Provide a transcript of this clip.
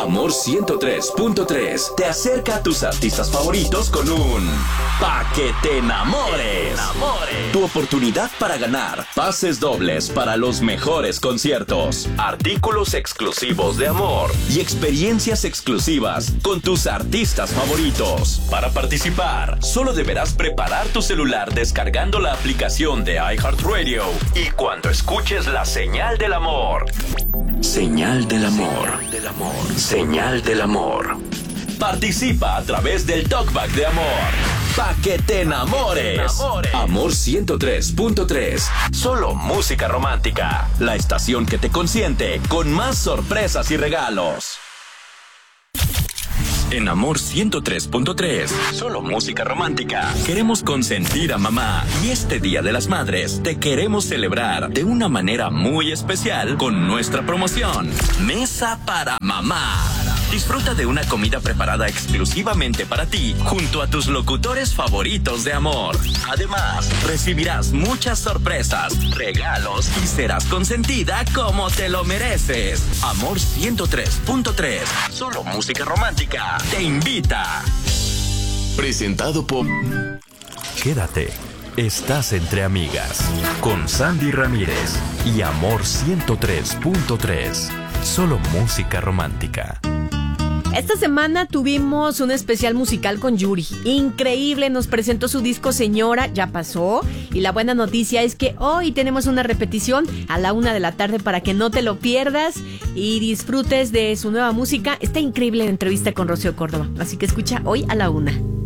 Amor 103.3 te acerca a tus artistas favoritos con un Pa' que te enamores. Tu oportunidad para ganar pases dobles para los mejores conciertos, artículos exclusivos de Amor y experiencias exclusivas con tus artistas favoritos. Para participar, solo deberás preparar tu celular descargando la aplicación de iHeartRadio y cuando escuches la señal del amor. Señal del amor. Señal del amor. Participa a través del Talkback de Amor. Pa' que te enamores. Amor 103.3. Solo música romántica. La estación que te consiente con más sorpresas y regalos. En Amor 103.3, solo música romántica. Queremos consentir a mamá y este Día de las Madres te queremos celebrar de una manera muy especial con nuestra promoción Mesa para Mamá. Disfruta de una comida preparada exclusivamente para ti junto a tus locutores favoritos de Amor. Además, recibirás muchas sorpresas, regalos y serás consentida como te lo mereces. Amor 103.3, solo música romántica, te invita. Presentado por... Quédate, estás entre amigas, con Sandy Ramírez y Amor 103.3, solo música romántica. Esta semana tuvimos un especial musical con Yuri. Increíble, nos presentó su disco Señora, ya pasó. Y la buena noticia es que hoy tenemos una repetición a la 1:00 p.m. para que no te lo pierdas y disfrutes de su nueva música. Está increíble la entrevista con Rocío Córdoba, así que escucha hoy a la 1:00 p.m.